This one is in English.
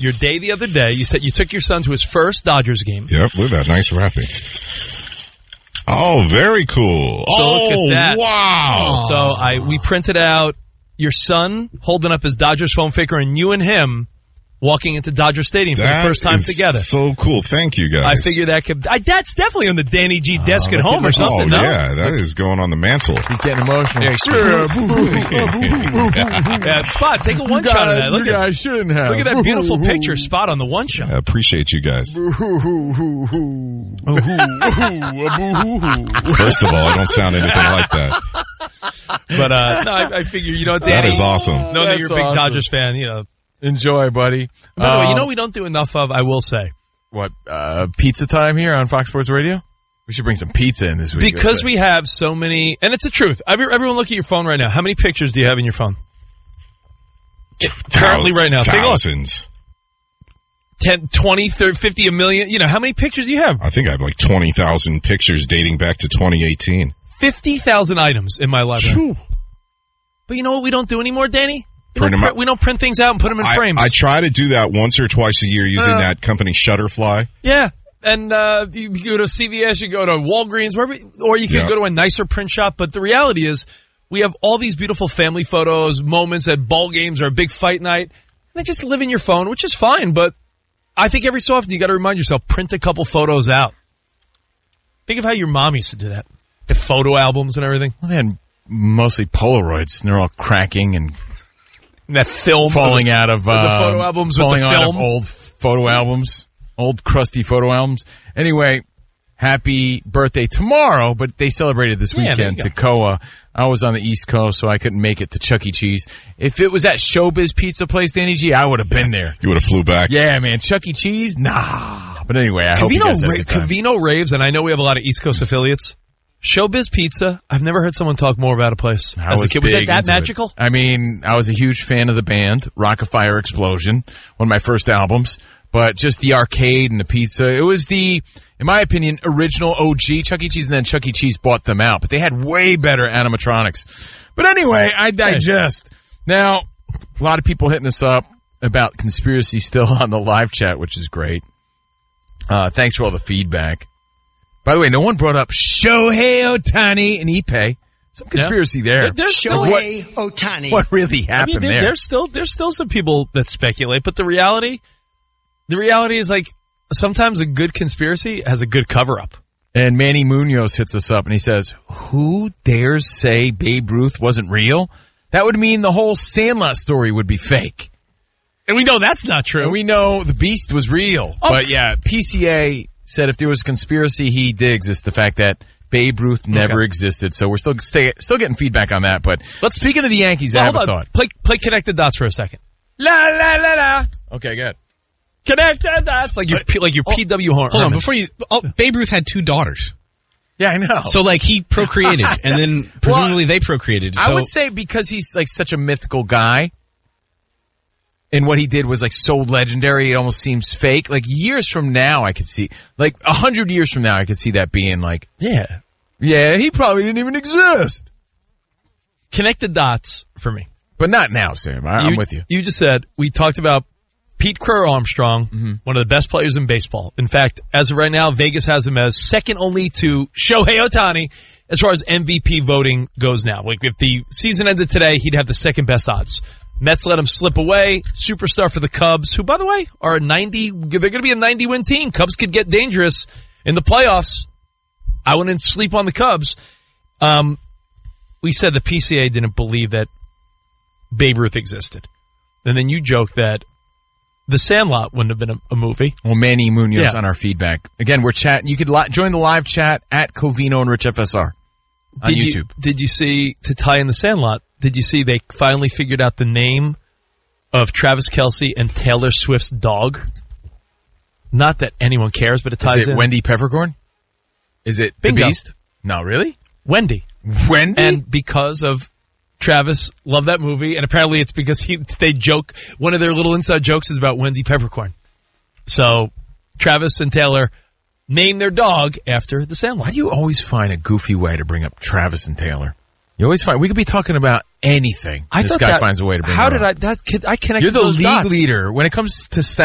your day the other day. You said you took your son to his first Dodgers game. Yep, look at that. Nice wrapping. Oh, very cool. So look at that. Wow. So we printed out your son holding up his Dodgers foam faker and you and him walking into Dodger Stadium for the first time together. So cool. Thank you, guys. I figured that could... that's definitely on the Danny G desk at home or something, no? Yeah, that is going on the mantle. He's getting emotional. Yeah, Spot, take a one-shot of that. Look I shouldn't have. Look at that beautiful picture, Spot, on the one-shot. I appreciate you guys. First of all, I don't sound anything like that. But no, I figure, you know, Danny... That is awesome. Know that you're a big Dodgers fan, you know. Enjoy, buddy. By the way, you know we don't do enough of, I will say. What, pizza time here on Fox Sports Radio? We should bring some pizza in this week. Because we have so many, and it's the truth. Everyone look at your phone right now. How many pictures do you have in your phone? Currently right now. Thousands. 10, 20, 30, 50, a million. You know, how many pictures do you have? I think I have like 20,000 pictures dating back to 2018. 50,000 items in my library. But you know what we don't do anymore, Danny? We don't print things out and put them in frames. I try to do that once or twice a year using that company Shutterfly. Yeah. And you go to CVS, you go to Walgreens, wherever, or you can go to a nicer print shop. But the reality is we have all these beautiful family photos, moments at ball games or a big fight night. And they just live in your phone, which is fine. But I think every so often you got to remind yourself, print a couple photos out. Think of how your mom used to do that. The photo albums and everything. Well, they had mostly Polaroids, and they're all cracking and that film falling out of the photo albums with the film. Out of old photo albums, old crusty photo albums. Anyway, happy birthday tomorrow, but they celebrated this weekend to Koa. I was on the East Coast, so I couldn't make it to Chuck E. Cheese. If it was at Showbiz Pizza Place, Danny G, I would have been there. You would have flew back. Yeah, man. Chuck E. Cheese? Nah. But anyway, I hope you guys had a good time. Covino raves, and I know we have a lot of East Coast affiliates. Showbiz Pizza. I've never heard someone talk more about a place as a kid. Was it that magical? I mean, I was a huge fan of the band, Rock-afire Explosion, one of my first albums. But just the arcade and the pizza. It was the, in my opinion, original OG Chuck E. Cheese, and then Chuck E. Cheese bought them out. But they had way better animatronics. But anyway, I digest. Now, a lot of people hitting us up about conspiracy still on the live chat, which is great. Thanks for all the feedback. By the way, no one brought up Shohei Ohtani and Ippei. Some conspiracy there. There's Shohei Ohtani. What really happened there? There's still some people that speculate, but the reality is like sometimes a good conspiracy has a good cover-up. And Manny Munoz hits us up and he says, "Who dares say Babe Ruth wasn't real? That would mean the whole Sandlot story would be fake." And we know that's not true. And we know the Beast was real. Oh. But yeah, PCA said if there was conspiracy, he did exist. The fact that Babe Ruth never existed. So we're still getting feedback on that. But speaking of the Yankees, I have a thought. Play Connect the Dots for a second. La la la la. Okay, good. Connect the dots like your PW horn. Hold on, before you. Babe Ruth had 2 daughters. Yeah, I know. So like he procreated, and then presumably they procreated. I would say because he's like such a mythical guy, and what he did was like so legendary, it almost seems fake. Like years from now, I could see, like 100 years from now, I could see that being like, yeah, he probably didn't even exist. Connect the dots for me, but not now, Sam. I'm with you. You just said we talked about Pete Crow Armstrong, one of the best players in baseball. In fact, as of right now, Vegas has him as second only to Shohei Ohtani as far as MVP voting goes now. Like if the season ended today, he'd have the second best odds. Mets let him slip away. Superstar for the Cubs, who, by the way, are they're going to be a 90-win team. Cubs could get dangerous in the playoffs. I wouldn't sleep on the Cubs. We said the PCA didn't believe that Babe Ruth existed. And then you joked that The Sandlot wouldn't have been a movie. Well, Manny Munoz on our feedback. Again, we're chatting. You could join the live chat at Covino and Rich FSR on YouTube. Did you see, to tie in The Sandlot, did you see they finally figured out the name of Travis Kelce and Taylor Swift's dog? Not that anyone cares, but it ties in. Is it Wendy Peppercorn? Is it Bingo. The Beast? No, really? Wendy. And because of Travis loved that movie, and apparently it's because they joke. One of their little inside jokes is about Wendy Peppercorn. So Travis and Taylor named their dog after The Sandlot. Why do you always find a goofy way to bring up Travis and Taylor? You always find we could be talking about anything. This guy finds a way to bring it up. I connected You're the those league dots. leader when it comes to